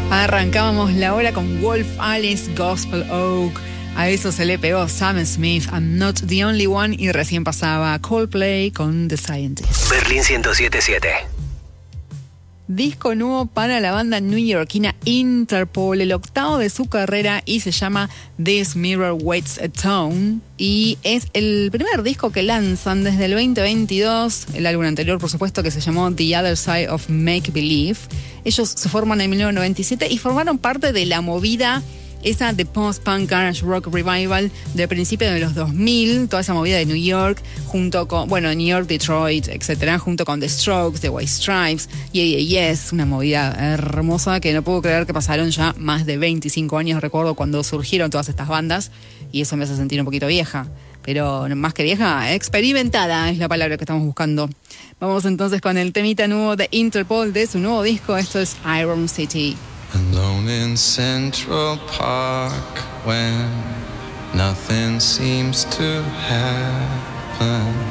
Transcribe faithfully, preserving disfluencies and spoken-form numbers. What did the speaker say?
Arrancábamos la hora con Wolf Alice, Gospel Oak. A eso se le pegó Sam Smith, I'm Not the Only One. Y recién pasaba Coldplay con The Scientist. Berlín ciento siete punto siete. Disco nuevo para la banda neoyorquina Interpol, el octavo de su carrera, y se llama This Mirror Waits a Tone. Y es el primer disco que lanzan desde el veinte veintidós. El álbum anterior, por supuesto, que se llamó The Other Side of Make Believe. Ellos se forman en mil novecientos noventa y siete y formaron parte de la movida esa de post-punk garage rock revival de principios de los dos mil, toda esa movida de New York, junto con, bueno, New York, Detroit, etcétera, junto con The Strokes, The White Stripes, Yeah Yeah Yes, una movida hermosa que no puedo creer que pasaron ya más de veinticinco años. Recuerdo cuando surgieron todas estas bandas y eso me hace sentir un poquito vieja, pero más que vieja, experimentada es la palabra que estamos buscando. Vamos entonces con el temita nuevo de Interpol de su nuevo disco. Esto es Iron City. Alone in Central Park when nothing seems to happen.